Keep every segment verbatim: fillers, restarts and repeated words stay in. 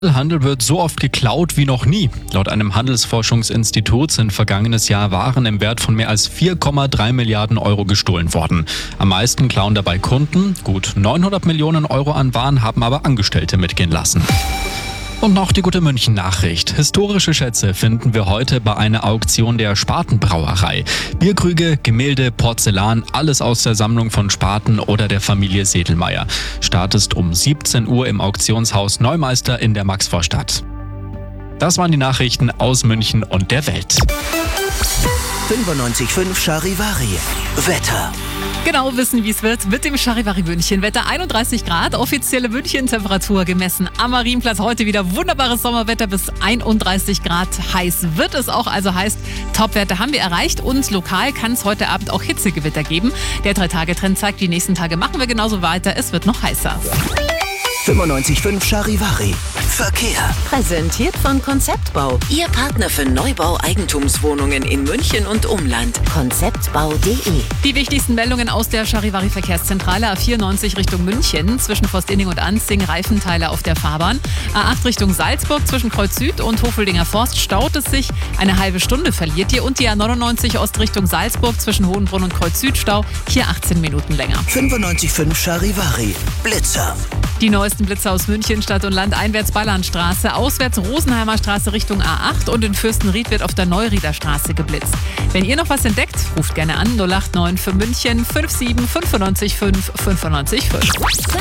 Handel wird so oft geklaut wie noch nie. Laut einem Handelsforschungsinstitut sind vergangenes Jahr Waren im Wert von mehr als vier Komma drei Milliarden Euro gestohlen worden. Am meisten klauen dabei Kunden. Gut neunhundert Millionen Euro an Waren haben aber Angestellte mitgehen lassen. Und noch die gute München-Nachricht. Historische Schätze finden wir heute bei einer Auktion der Spaten-Brauerei. Bierkrüge, Gemälde, Porzellan, alles aus der Sammlung von Spaten oder der Familie Sedlmayr. Start ist um siebzehn Uhr im Auktionshaus Neumeister in der Maxvorstadt. Das waren die Nachrichten aus München und der Welt. fünfundneunzig Komma fünf Charivari. Wetter. Genau wissen, wie es wird mit dem Charivari München. Wetter einunddreißig Grad, offizielle München-Temperatur gemessen am Marienplatz. Heute wieder wunderbares Sommerwetter bis einunddreißig Grad heiß wird es auch. Also heißt, Topwerte haben wir erreicht und lokal kann es heute Abend auch Hitzegewitter geben. Der drei-Tage-Trend zeigt, die nächsten Tage machen wir genauso weiter. Es wird noch heißer. fünfundneunzig Komma fünf Charivari. Verkehr. Präsentiert von Konzeptbau. Ihr Partner für Neubau-Eigentumswohnungen in München und Umland. konzeptbau punkt de. Die wichtigsten Meldungen aus der Charivari Verkehrszentrale. A vierundneunzig Richtung München. Zwischen Forstinning und Anzing Reifenteile auf der Fahrbahn. A acht Richtung Salzburg zwischen Kreuz Süd und Hofeldinger Forst staut es sich. Eine halbe Stunde verliert ihr. Und die A neunundneunzig Ost Richtung Salzburg zwischen Hohenbrunn und Kreuz Süd Stau. Hier achtzehn Minuten länger. fünfundneunzig Komma fünf Charivari. Blitzer. Die neuesten Blitze aus München, Stadt und Land, einwärts Ballandstraße, auswärts Rosenheimer Straße Richtung A acht und in Fürstenried wird auf der Neurieder Straße geblitzt. Wenn ihr noch was entdeckt, ruft gerne an null acht neun für München fünf sieben fünf neun fünf fünf neun fünf.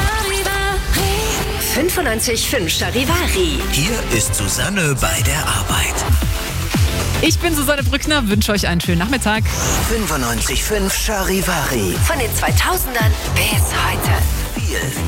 fünfundneunzig Komma fünf Charivari. Hier ist Susanne bei der Arbeit. Ich bin Susanne Brückner, wünsche euch einen schönen Nachmittag. fünfundneunzig Komma fünf Charivari. Von den zweitausendern bis heute. Viel